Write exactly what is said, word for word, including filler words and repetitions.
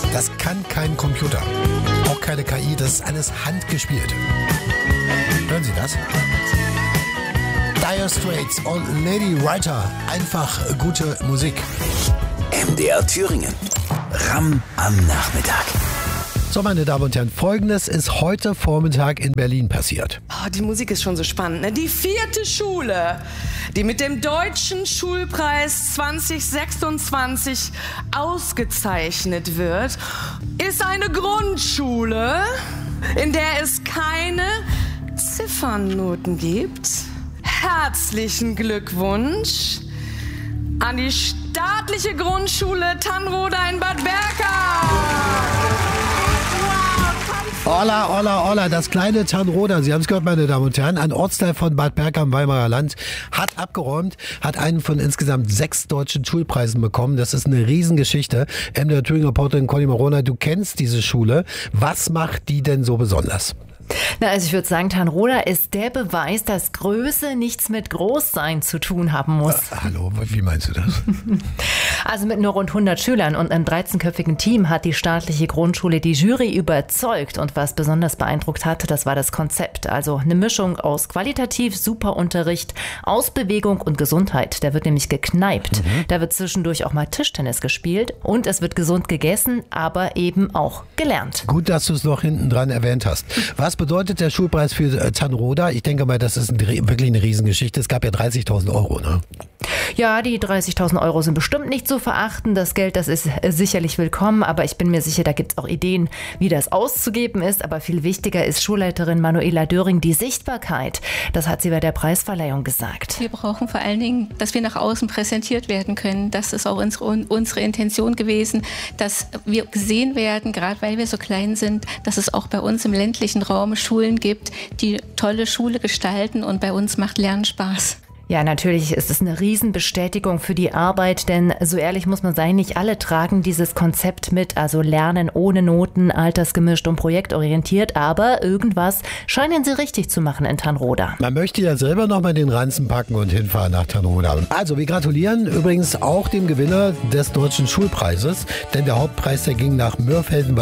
Das kann kein Computer. Auch keine K I, das ist alles handgespielt. Hören Sie das? Dire Straits und Lady Writer. Einfach gute Musik. M D R Thüringen. Ram am Nachmittag. So, meine Damen und Herren, Folgendes ist heute Vormittag in Berlin passiert. Oh, die Musik ist schon so spannend, ne? Die vierte Schule, die mit dem Deutschen Schulpreis zwanzig sechsundzwanzig ausgezeichnet wird, ist eine Grundschule, in der es keine Ziffernnoten gibt. Herzlichen Glückwunsch an die staatliche Grundschule Tanroda in Bad Berka. Olla, olla, olla, das kleine Tanroda, Sie haben es gehört, meine Damen und Herren, ein Ortsteil von Bad Berka im Weimarer Land, hat abgeräumt, hat einen von insgesamt sechs deutschen Schulpreisen bekommen. Das ist eine Riesengeschichte. M D R Thüringen-Reporterin Conny Marona, du kennst diese Schule. Was macht die denn so besonders? Na, also ich würde sagen, Tanroda ist der Beweis, dass Größe nichts mit Großsein zu tun haben muss. Äh, hallo, wie meinst du das? Also mit nur rund hundert Schülern und einem dreizehnköpfigen Team hat die staatliche Grundschule die Jury überzeugt. Und was besonders beeindruckt hatte, das war das Konzept. Also eine Mischung aus qualitativ super Unterricht, Ausbewegung und Gesundheit. Da wird nämlich gekneipt. Mhm. Da wird zwischendurch auch mal Tischtennis gespielt und es wird gesund gegessen, aber eben auch gelernt. Gut, dass du es noch hinten dran erwähnt hast. Was bedeutet der Schulpreis für Tanroda? Ich denke mal, das ist ein, wirklich eine Riesengeschichte. Es gab ja dreißigtausend Euro, ne? Ja, die dreißigtausend Euro sind bestimmt nicht zu verachten. Das Geld, das ist sicherlich willkommen, aber ich bin mir sicher, da gibt es auch Ideen, wie das auszugeben ist. Aber viel wichtiger ist Schulleiterin Manuela Döring die Sichtbarkeit. Das hat sie bei der Preisverleihung gesagt. Wir brauchen vor allen Dingen, dass wir nach außen präsentiert werden können. Das ist auch unsere, unsere Intention gewesen, dass wir gesehen werden, gerade weil wir so klein sind, dass es auch bei uns im ländlichen Raum Schulen gibt, die tolle Schule gestalten, und bei uns macht Lernen Spaß. Ja, natürlich ist es eine Riesenbestätigung für die Arbeit, denn so ehrlich muss man sein, nicht alle tragen dieses Konzept mit, also Lernen ohne Noten, altersgemischt und projektorientiert, aber irgendwas scheinen sie richtig zu machen in Tanroda. Man möchte ja selber noch mal den Ranzen packen und hinfahren nach Tanroda. Also wir gratulieren übrigens auch dem Gewinner des Deutschen Schulpreises, denn der Hauptpreis, der ging nach Mörfelden